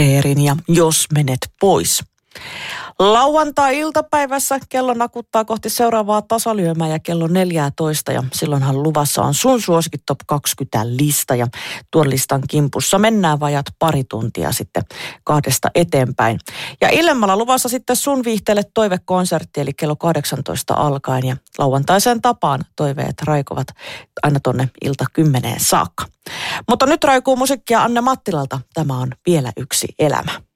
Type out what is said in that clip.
Eerin ja Jos menet pois. Lauantai-iltapäivässä kello nakuttaa kohti seuraavaa tasalyömää ja kello 14 ja silloinhan luvassa on sun suosikki top 20 lista ja tuon listan kimpussa mennään vajat pari tuntia sitten 2 eteenpäin. Ja illemmalla luvassa sitten sun viihteelle toivekonsertti eli kello 18 alkaen ja lauantaiseen tapaan toiveet raikovat aina tonne ilta 10 saakka. Mutta nyt raikuu musiikkia Anne Mattilalta. Tämä on Vielä yksi elämä.